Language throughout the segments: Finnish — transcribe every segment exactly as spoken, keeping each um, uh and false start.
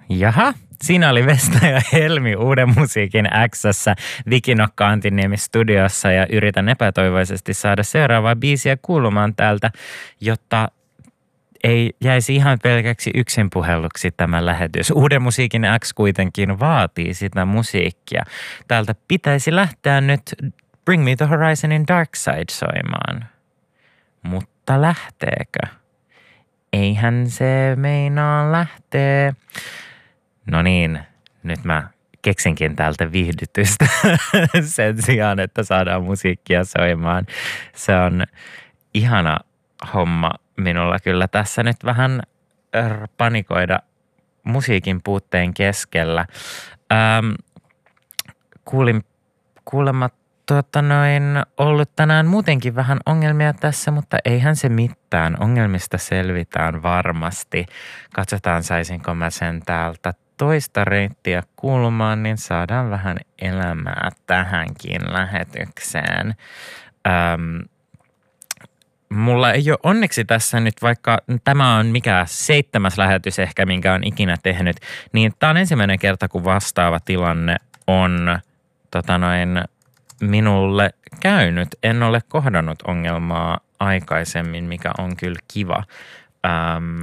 Jaha, siinä oli Vesta ja Helmi Uuden musiikin X:ssä Viki Nokka-Antiniemi studiossa ja yritän epätoivoisesti saada seuraavaa biisiä kuulumaan täältä, jotta ei jäisi ihan pelkäksi yksinpuhelluksi tämä lähetys. Uuden musiikin X kuitenkin vaatii sitä musiikkia. Täältä pitäisi lähteä nyt Bring Me the Horizonin Dark Side soimaan. Mutta lähteekö? Eihän se meinaa lähtee. No niin, nyt mä keksinkin täältä viihdytystä sen sijaan, että saadaan musiikkia soimaan. Se on ihana homma minulla kyllä tässä nyt vähän panikoida musiikin puutteen keskellä. Ähm, kuulin kuulemma tuota noin ollut tänään muutenkin vähän ongelmia tässä, mutta eihän se mitään. Ongelmista selvitään varmasti. Katsotaan, saisinko mä sen täältä toista reittiä kuulumaan, niin saadaan vähän elämää tähänkin lähetykseen. Ähm, mulla ei ole onneksi tässä nyt, vaikka tämä on mikä seitsemäs lähetys ehkä, minkä on ikinä tehnyt, niin tämä on ensimmäinen kerta, kun vastaava tilanne on tota noin, minulle käynyt. En ole kohdannut ongelmaa aikaisemmin, mikä on kyllä kiva. Ähm,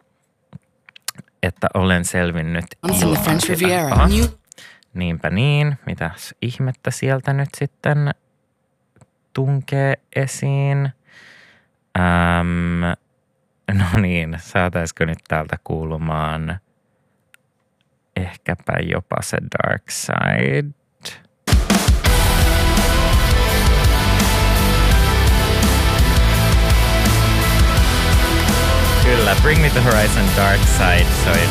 että olen selvinnyt. Aha. Niinpä niin. Mitäs ihmettä sieltä nyt sitten tunkee esiin? Ähm, no niin, saataisiko nyt täältä kuulumaan ehkäpä jopa se Dark Side? Kyllä, Bring Me the Horizon Dark Side soi